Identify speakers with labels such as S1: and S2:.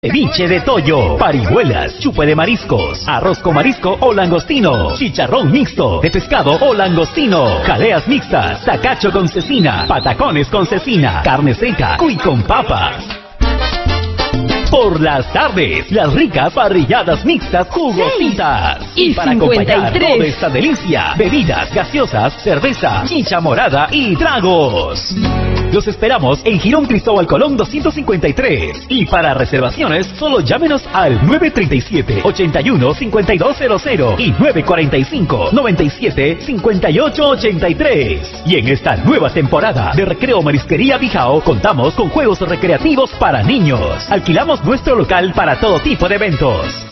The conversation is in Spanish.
S1: Ceviche de toyo, parihuelas, chupe de mariscos, arroz con marisco o langostino, chicharrón mixto de pescado o langostino, jaleas mixtas, tacacho con cecina, patacones con cecina, carne seca, cuy con papas. Por las tardes, las ricas parrilladas mixtas jugositas.
S2: Y
S1: para
S2: 53.
S1: acompañar toda esta delicia, bebidas gaseosas, cerveza, chicha morada y tragos. Los esperamos en Girón Cristóbal Colón 253. Y para reservaciones, solo llámenos al 937-81-5200 y 945-97-5883. Y en esta nueva temporada de Recreo Marisquería Bijao, contamos con juegos recreativos para niños. Alquilamos nuestro local para todo tipo de eventos.